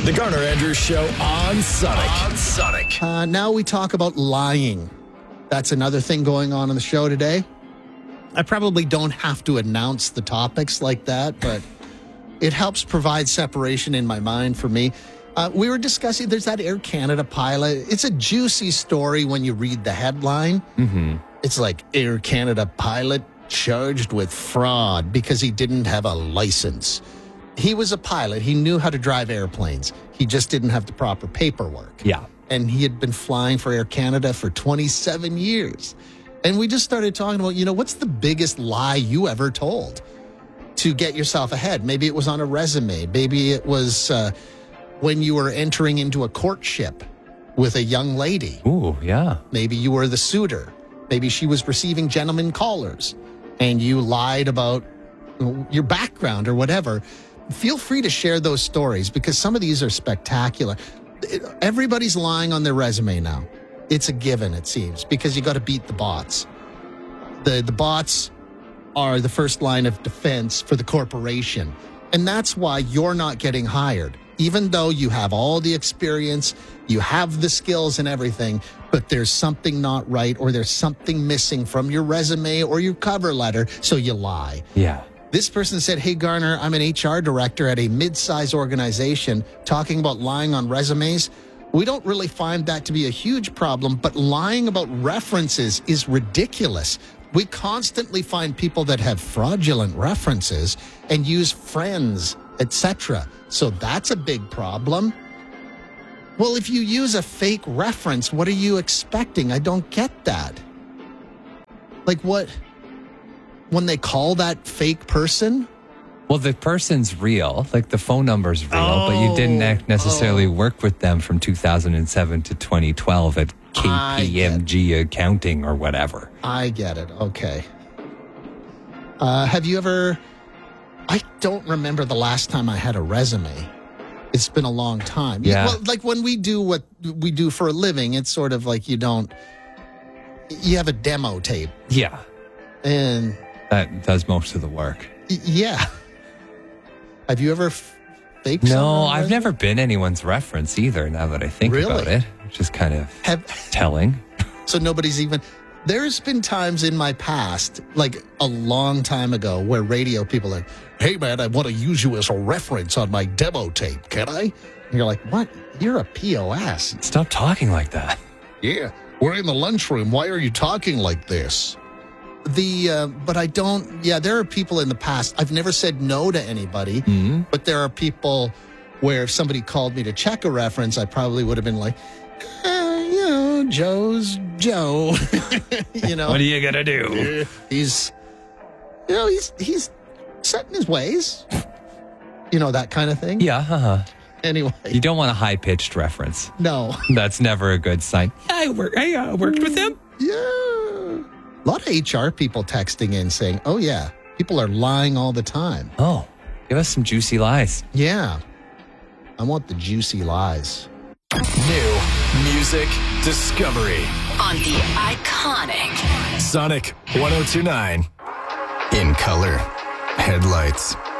The Garner Andrews Show on Sonic. Now we talk about lying. That's another thing going on the show today. I probably don't have to announce the topics like that, but it helps provide separation in my mind for me. We were discussing, there's that Air Canada pilot. It's a juicy story when you read the headline. Mm-hmm. It's like Air Canada pilot charged with fraud because he didn't have a license. He was a pilot. He knew how to drive airplanes. He just didn't have the proper paperwork. Yeah. And he had been flying for Air Canada for 27 years. And we just started talking about, what's the biggest lie you ever told to get yourself ahead? Maybe it was on a resume. Maybe it was when you were entering into a courtship with a young lady. Ooh, yeah. Maybe you were the suitor. Maybe she was receiving gentlemen callers and you lied about your background or whatever. Feel free to share those stories because some of these are spectacular. Everybody's lying on their resume now. It's a given, it seems, because you got to beat the bots. The bots are the first line of defense for the corporation. And that's why you're not getting hired. Even though you have all the experience, you have the skills and everything, but there's something not right or there's something missing from your resume or your cover letter, so you lie. Yeah. This person said, hey, Garner, I'm an HR director at a mid-size organization talking about lying on resumes. We don't really find that to be a huge problem, but lying about references is ridiculous. We constantly find people that have fraudulent references and use friends, etc. So that's a big problem. Well, if you use a fake reference, what are you expecting? I don't get that. Like what? When they call that fake person? Well, the person's real, like the phone number's real, but you didn't necessarily work with them from 2007 to 2012 at KPMG Accounting or whatever. I get it. Okay. Have you ever... I don't remember the last time I had a resume. It's been a long time. Yeah. Well, like when we do what we do for a living, it's sort of like you have a demo tape. Yeah. And... that does most of the work. Yeah. Have you ever faked No, I've never been anyone's reference either, now that I think about it. Which is kind of telling. So nobody's even... There's been times in my past, like a long time ago, where radio people are like, hey, man, I want to use you as a reference on my demo tape. Can I? And you're like, what? You're a POS. Stop talking like that. Yeah, we're in the lunchroom. Why are you talking like this? But I don't, there are people in the past, I've never said no to anybody, but there are people where if somebody called me to check a reference, I probably would have been like, Joe's Joe. What are you going to do? He's set in his ways. That kind of thing. Yeah, Anyway. You don't want a high-pitched reference. No. That's never a good sign. I worked with him. Yeah. A lot of HR people texting in saying, oh, yeah, people are lying all the time. Oh, give us some juicy lies. Yeah. I want the juicy lies. New music discovery on the iconic Sonic 102.9. In color, headlights,